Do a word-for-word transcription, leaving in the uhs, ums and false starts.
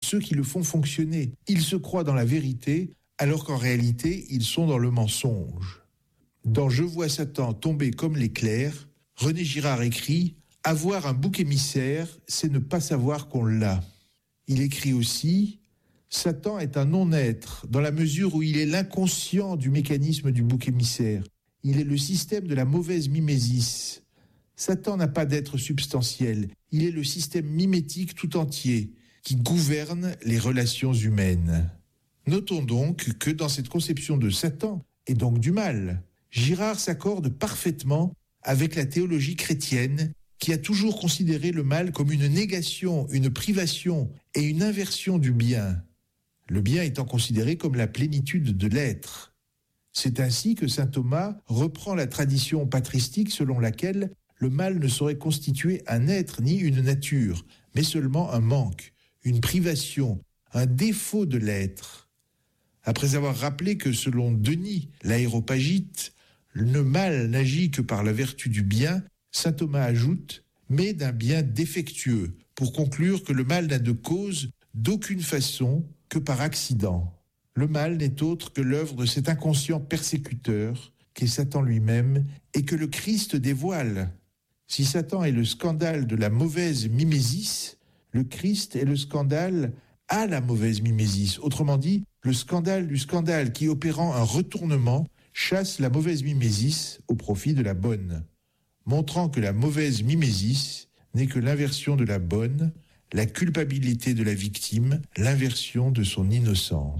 ceux qui le font fonctionner. Ils se croient dans la vérité, alors qu'en réalité, ils sont dans le mensonge. Dans Je vois Satan tomber comme l'éclair, René Girard écrit « Avoir un bouc émissaire, c'est ne pas savoir qu'on l'a ». Il écrit aussi « Satan est un non-être, dans la mesure où il est l'inconscient du mécanisme du bouc émissaire. Il est le système de la mauvaise mimésis. Satan n'a pas d'être substantiel, il est le système mimétique tout entier, qui gouverne les relations humaines. » Notons donc que dans cette conception de Satan, et donc du mal, Girard s'accorde parfaitement avec la théologie chrétienne qui a toujours considéré le mal comme une négation, une privation et une inversion du bien, le bien étant considéré comme la plénitude de l'être. C'est ainsi que saint Thomas reprend la tradition patristique selon laquelle le mal ne saurait constituer un être ni une nature, mais seulement un manque, une privation, un défaut de l'être. Après avoir rappelé que selon Denis l'Aréopagite, le mal n'agit que par la vertu du bien, saint Thomas ajoute « mais d'un bien défectueux » pour conclure que le mal n'a de cause d'aucune façon que par accident. Le mal n'est autre que l'œuvre de cet inconscient persécuteur qu'est Satan lui-même et que le Christ dévoile. Si Satan est le scandale de la mauvaise mimésis, le Christ est le scandale à la mauvaise mimésis. Autrement dit, le scandale du scandale qui, opérant un retournement, chasse la mauvaise mimésis au profit de la bonne, montrant que la mauvaise mimésis n'est que l'inversion de la bonne, la culpabilité de la victime, l'inversion de son innocence.